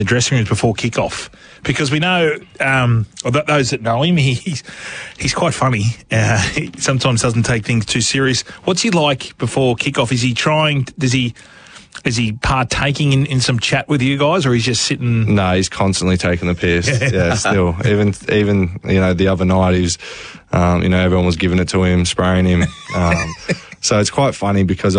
the dressing rooms before kickoff? Because we know, those that know him, he's quite funny. He sometimes doesn't take things too serious. What's he like before kickoff? Is he partaking in some chat with you guys, or he's just sitting? No, he's constantly taking the piss. Yeah, still. Even the other night, he was, everyone was giving it to him, spraying him. So it's quite funny because